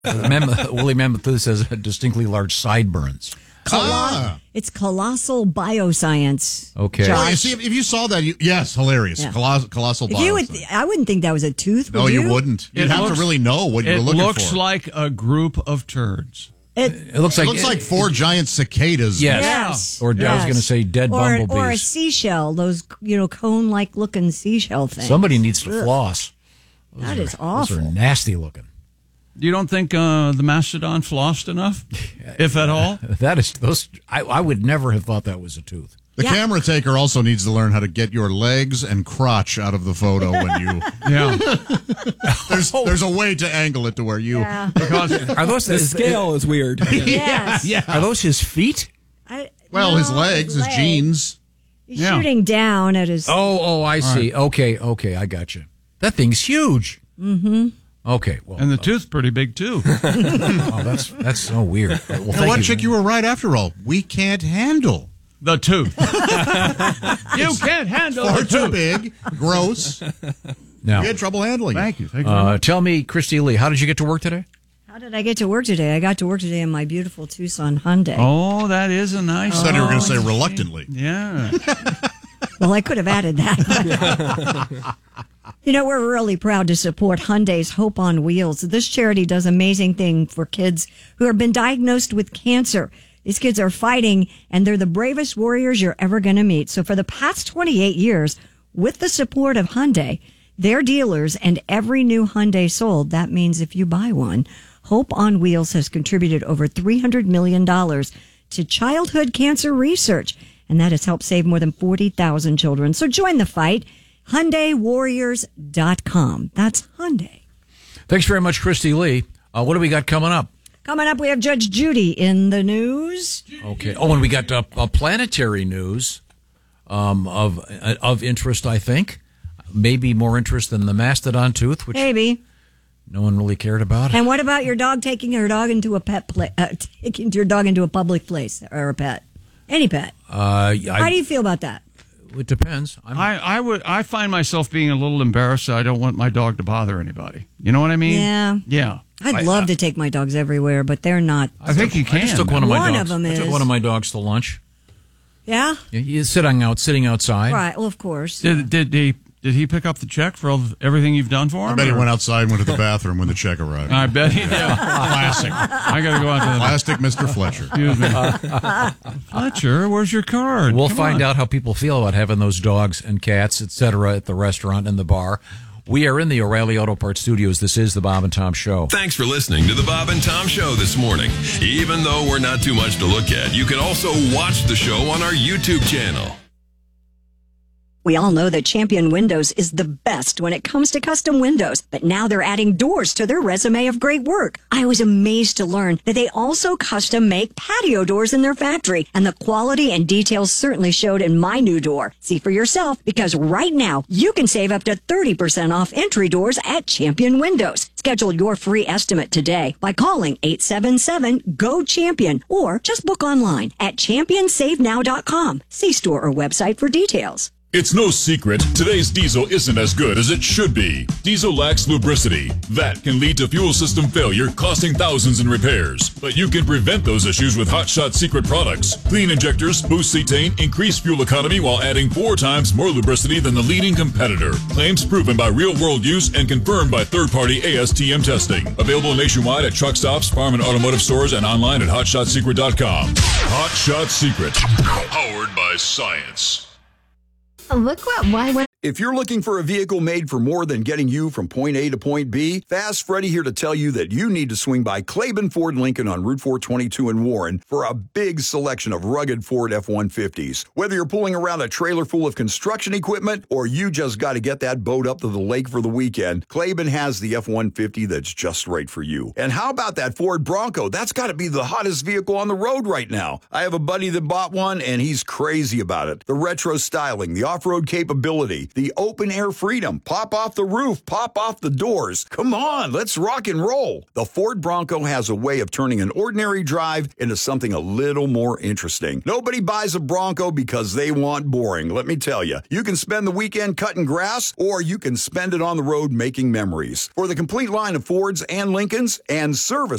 Willie Mammoth says distinctly large sideburns. It's colossal bioscience. Okay. Josh. Oh, you see, if you saw that, yes, hilarious. Yeah. Colossal bioscience. I wouldn't think that was a tooth. No, you wouldn't. You'd have to really know what you're looking for. It looks like a group of turds. It looks like four giant cicadas. Yes. Or I was going to say dead bumblebees. Or a seashell, those cone-like looking seashell things. Somebody needs to floss. That is awful. Those are nasty looking. You don't think the mastodon flossed enough, if at all? That is those. I would never have thought that was a tooth. The camera taker also needs to learn how to get your legs and crotch out of the photo when you. Yeah. There's a way to angle it to where you. Yeah. Because are those the scale is weird. Yes. Yeah. Are those his feet? His legs, his jeans. He's shooting down at his. Oh, I see. Right. Okay, I got you. That thing's huge. Mm-hmm. Okay, well, and the tooth's pretty big too. That's so weird. Well, you know what, Chick? You were right after all. We can't handle the tooth. You can't handle the tooth. Too big, gross. No, we had trouble handling. Thank you. Tell me, Christy Lee, how did you get to work today? How did I get to work today? I got to work today in my beautiful Tucson Hyundai. Oh, that is a nice. I thought you were going to say reluctantly. Yeah. Well, I could have added that. We're really proud to support Hyundai's Hope on Wheels. This charity does amazing things for kids who have been diagnosed with cancer. These kids are fighting, and they're the bravest warriors you're ever going to meet. So for the past 28 years, with the support of Hyundai, their dealers, and every new Hyundai sold, that means if you buy one, Hope on Wheels has contributed over $300 million to childhood cancer research, and that has helped save more than 40,000 children. So join the fight. HyundaiWarriors.com. That's Hyundai. Thanks very much, Christy Lee. What do we got coming up? Coming up, we have Judge Judy in the news. Okay. Oh, and we got planetary news of interest, I think. Maybe more interest than the mastodon tooth, which maybe no one really cared about. And what about your dog taking your dog into a taking your dog into a public place or a pet? Any pet. How do you feel about that? It depends. I find myself being a little embarrassed. I don't want my dog to bother anybody. You know what I mean? Yeah. Yeah. I'd love to take my dogs everywhere, but they're not. I think you can. I just took one of my dogs. One of them I took one of my dogs to lunch. Yeah. He's sitting outside. Right. Well, of course. Did he pick up the check for everything you've done for him? I bet he went outside and went to the bathroom when the check arrived. I bet he did. Classic. I got to go out to the Classic Mr. Fletcher. Excuse me. Fletcher, where's your card? We'll find out how people feel about having those dogs and cats, etc., at the restaurant and the bar. We are in the O'Reilly Auto Parts studios. This is the Bob and Tom Show. Thanks for listening to the Bob and Tom Show this morning. Even though we're not too much to look at, you can also watch the show on our YouTube channel. We all know that Champion Windows is the best when it comes to custom windows, but now they're adding doors to their resume of great work. I was amazed to learn that they also custom make patio doors in their factory, and the quality and details certainly showed in my new door. See for yourself, because right now you can save up to 30% off entry doors at Champion Windows. Schedule your free estimate today by calling 877-GO-CHAMPION or just book online at championsavenow.com. See store or website for details. It's no secret, today's diesel isn't as good as it should be. Diesel lacks lubricity. That can lead to fuel system failure, costing thousands in repairs. But you can prevent those issues with Hot Shot Secret products. Clean injectors, boost cetane, increase fuel economy while adding 4 times more lubricity than the leading competitor. Claims proven by real-world use and confirmed by third-party ASTM testing. Available nationwide at truck stops, farm and automotive stores, and online at hotshotsecret.com. Hot Shot Secret. Powered by science. Look what If you're looking for a vehicle made for more than getting you from point A to point B, Fast Freddy here to tell you that you need to swing by Claiborne Ford Lincoln on Route 422 in Warren for a big selection of rugged Ford F-150s. Whether you're pulling around a trailer full of construction equipment or you just got to get that boat up to the lake for the weekend, Claiborne has the F-150 that's just right for you. And how about that Ford Bronco? That's got to be the hottest vehicle on the road right now. I have a buddy that bought one and he's crazy about it. The retro styling, the off-road capability, the open air freedom. Pop off the roof, pop off the doors. Come on, let's rock and roll. The Ford Bronco has a way of turning an ordinary drive into something a little more interesting. Nobody buys a Bronco because they want boring. Let me tell you, you can spend the weekend cutting grass, or you can spend it on the road making memories. For the complete line of Fords and Lincolns and service